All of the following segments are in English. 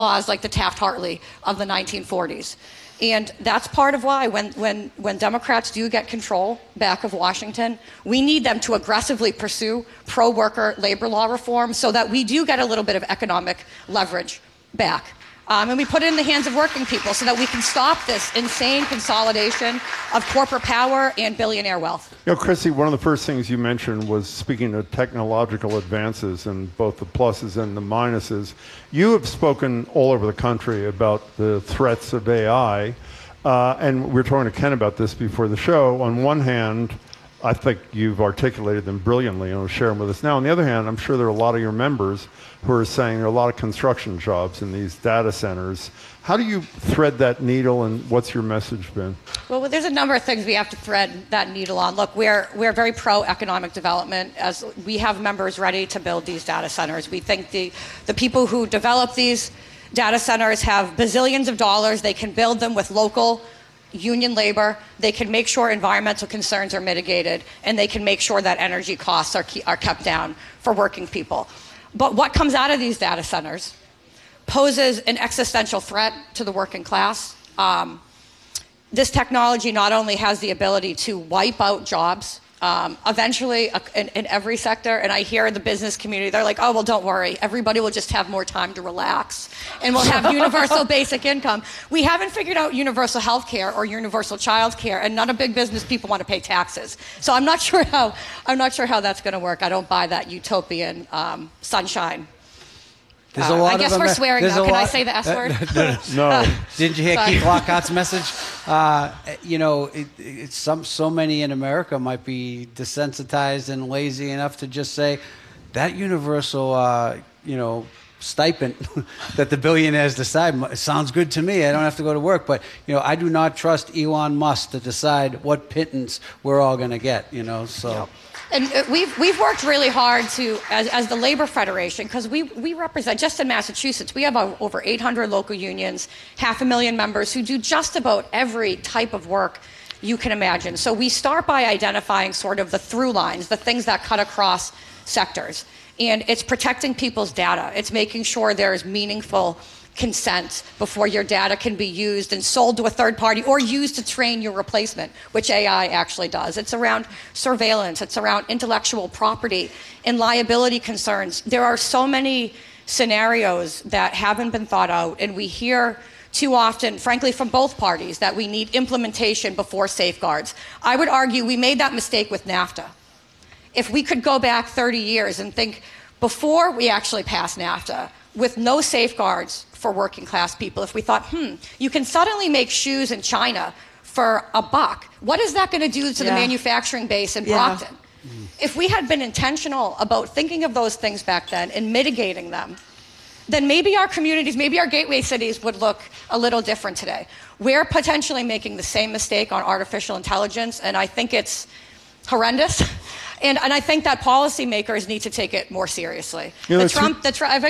laws like the Taft-Hartley of the 1940s. And that's part of why when Democrats do get control back of Washington, we need them to aggressively pursue pro-worker labor law reform so that we do get a little bit of economic leverage back. And we put it in the hands of working people so that we can stop this insane consolidation of corporate power and billionaire wealth. You know, Chrissy, one of the first things you mentioned was speaking of technological advances and both the pluses and the minuses. You have spoken all over the country about the threats of AI, and we were talking to Ken about this before the show. On one hand, I think you've articulated them brilliantly and will share them with us now. On the other hand, I'm sure there are a lot of your members who are saying there are a lot of construction jobs in these data centers. How do you thread that needle, and what's your message been? Well, there's a number of things we have to thread that needle on. Look, we're very pro-economic development, as we have members ready to build these data centers. We think the people who develop these data centers have bazillions of dollars. They can build them with local union labor. They can make sure environmental concerns are mitigated, and they can make sure that energy costs are kept down for working people. But what comes out of these data centers poses an existential threat to the working class. This technology not only has the ability to wipe out jobs, eventually in every sector, and I hear the business community, they're like, oh, well, don't worry. Everybody will just have more time to relax, and we'll have universal basic income. We haven't figured out universal health care or universal child care, and none of big business people want to pay taxes. So I'm not sure how that's going to work. I don't buy that utopian sunshine. I guess we're swearing now. Can I say the S word? No. Didn't you hear Keith Lockhart's message? You know, so many in America might be desensitized and lazy enough to just say that universal, stipend that the billionaires decide sounds good to me. I don't have to go to work. But, I do not trust Elon Musk to decide what pittance we're all going to get, so... Yep. And we've worked really hard to, as the Labor Federation, because we represent, just in Massachusetts, we have over 800 local unions, 500,000 members who do just about every type of work you can imagine. So we start by identifying sort of the through lines, the things that cut across sectors. And it's protecting people's data. It's making sure there's meaningful consent before your data can be used and sold to a third party or used to train your replacement, which AI actually does. It's around surveillance. It's around intellectual property and liability concerns. There are so many scenarios that haven't been thought out, and we hear too often, frankly, from both parties, that we need implementation before safeguards. I would argue we made that mistake with NAFTA. If we could go back 30 years and think, before we actually passed NAFTA, with no safeguards for working class people, if we thought, you can suddenly make shoes in China for $1, what is that going to do to the manufacturing base in Brockton? If we had been intentional about thinking of those things back then and mitigating them, then maybe our communities, maybe our gateway cities would look a little different today. We're potentially making the same mistake on artificial intelligence, and I think it's horrendous. And I think that policymakers need to take it more seriously. The Trump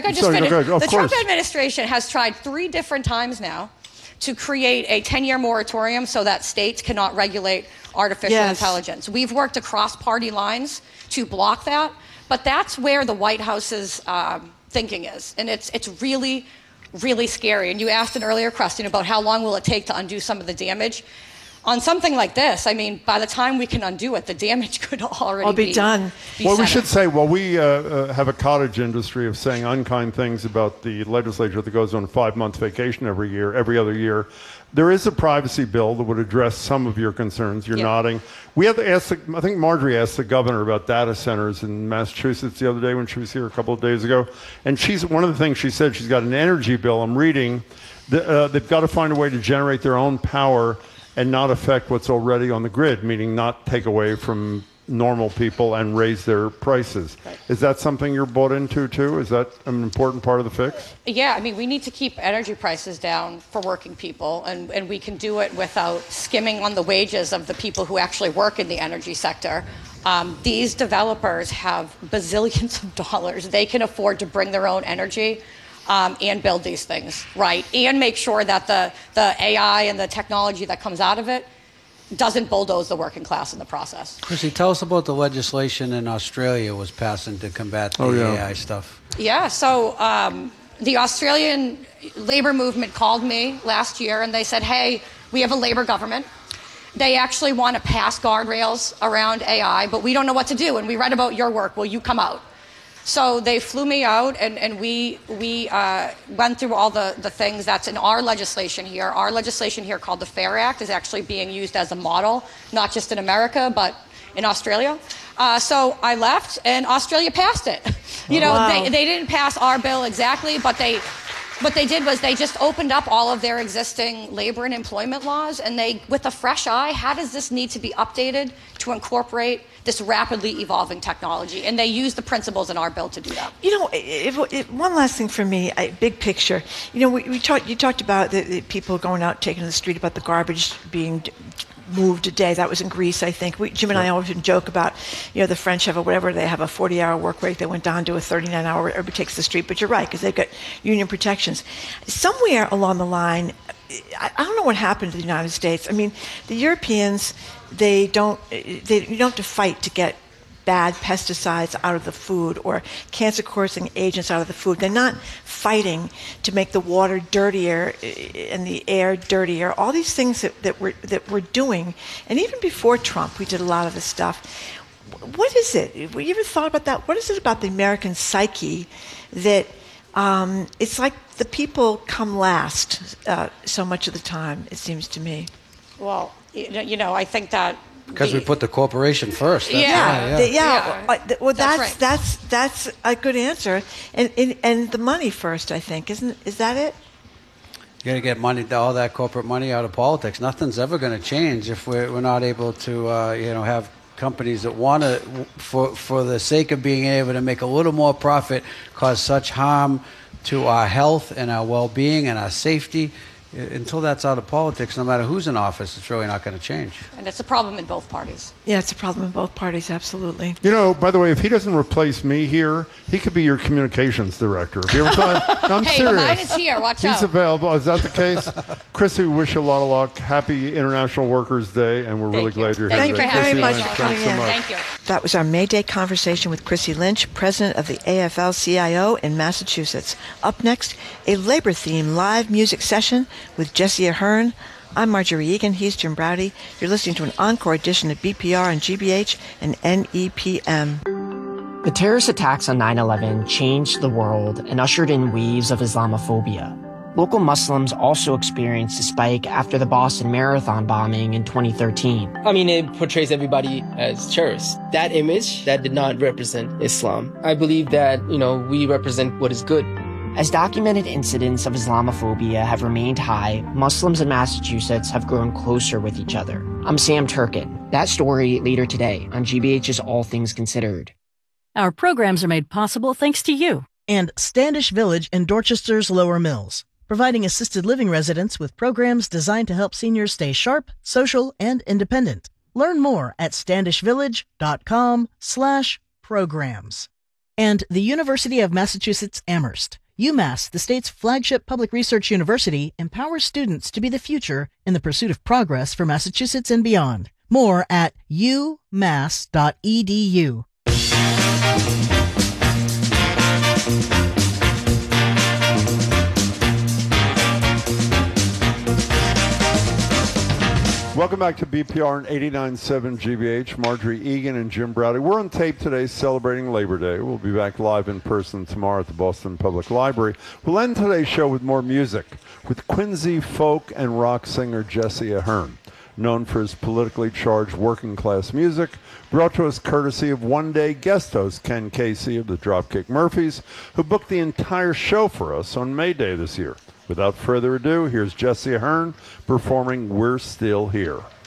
administration has tried 3 different times now to create a 10-year moratorium so that states cannot regulate artificial intelligence. We've worked across party lines to block that, but that's where the White House's thinking is. And it's really, really scary. And you asked an earlier question about how long will it take to undo some of the damage. On something like this, I mean, by the time we can undo it, the damage could already be done. Well, we should say, we have a cottage industry of saying unkind things about the legislature that goes on a 5-month vacation every other year. There is a privacy bill that would address some of your concerns. You're nodding. We have to ask, I think Marjorie asked the governor about data centers in Massachusetts the other day when she was here a couple of days ago. And one of the things she said, she's got an energy bill. I'm reading. They've got to find a way to generate their own power and not affect what's already on the grid, meaning not take away from normal people and raise their prices. Right. Is that something you're bought into too? Is that an important part of the fix? Yeah, I mean, we need to keep energy prices down for working people, and we can do it without skimming on the wages of the people who actually work in the energy sector. These developers have bazillions of dollars. They can afford to bring their own energy and build these things, right? And make sure that the AI and the technology that comes out of it doesn't bulldoze the working class in the process. Chrissy, tell us about the legislation in Australia was passing to combat the AI stuff. Yeah, so the Australian labor movement called me last year and they said, hey, we have a labor government. They actually want to pass guardrails around AI, but we don't know what to do. And we read about your work. Will you come out? So they flew me out, and we went through all the things that's in our legislation here. Our legislation here called the FAIR Act is actually being used as a model, not just in America, but in Australia. So I left, and Australia passed it. Wow. They didn't pass our bill exactly, but what they did was they just opened up all of their existing labor and employment laws, and they, with a fresh eye, how does this need to be updated to incorporate this rapidly evolving technology? And they use the principles in our bill to do that. One last thing for me, big picture. You talked about the people going out, taking to the street about the garbage being moved a day. That was in Greece, I think. Jim and I always joke about, the French have they have a 40-hour work week. They went down to a 39-hour, everybody takes the street. But you're right, because they've got union protections. Somewhere along the line, I don't know what happened to the United States. I mean, the Europeans, you don't have to fight to get bad pesticides out of the food or cancer-causing agents out of the food. They're not fighting to make the water dirtier and the air dirtier. All these things that we're doing, and even before Trump, we did a lot of this stuff. What is it? Have you ever thought about that? What is it about the American psyche that it's like the people come last so much of the time, it seems to me? Well, I think that because we put the corporation first. Well, that's right. That's a good answer, and the money first. I think is that it? You got to get money, all that corporate money, out of politics. Nothing's ever going to change if we're not able to, have companies that want to, for the sake of being able to make a little more profit, cause such harm to our health and our well-being and our safety. Until that's out of politics, no matter who's in office, it's really not going to change. And it's a problem in both parties. Yeah, it's a problem in both parties, absolutely. By the way, if he doesn't replace me here, he could be your communications director. Have you ever thought? No, I'm hey, serious. mine is here. Watch out. He's available. Is that the case? Chrissy, we wish you a lot of luck. Happy International Workers' Day, and we're really glad you're here. Thank you very much for coming in. Thank you. That was our May Day conversation with Chrissy Lynch, president of the AFL-CIO in Massachusetts. Up next, a labor-themed live music session with Jesse Ahern. I'm Marjorie Egan. He's Jim Braude. You're listening to an encore edition of BPR on GBH and NEPM. The terrorist attacks on 9/11 changed the world and ushered in waves of Islamophobia. Local Muslims also experienced a spike after the Boston Marathon bombing in 2013. I mean, it portrays everybody as terrorists. That image, that did not represent Islam. I believe that, we represent what is good. As documented incidents of Islamophobia have remained high, Muslims in Massachusetts have grown closer with each other. I'm Sam Turkin. That story later today on GBH's All Things Considered. Our programs are made possible thanks to you and Standish Village in Dorchester's Lower Mills, providing assisted living residents with programs designed to help seniors stay sharp, social, and independent. Learn more at standishvillage.com/programs. And the University of Massachusetts Amherst. UMass, the state's flagship public research university, empowers students to be the future in the pursuit of progress for Massachusetts and beyond. More at umass.edu. Welcome back to BPR and 89.7 GBH. Marjorie Egan and Jim Braude. We're on tape today celebrating Labor Day. We'll be back live in person tomorrow at the Boston Public Library. We'll end today's show with more music with Quincy folk and rock singer Jesse Ahern, known for his politically charged working class music, brought to us courtesy of one-day guest host Ken Casey of the Dropkick Murphys, who booked the entire show for us on May Day this year. Without further ado, here's Jesse Ahern performing We're Still Here.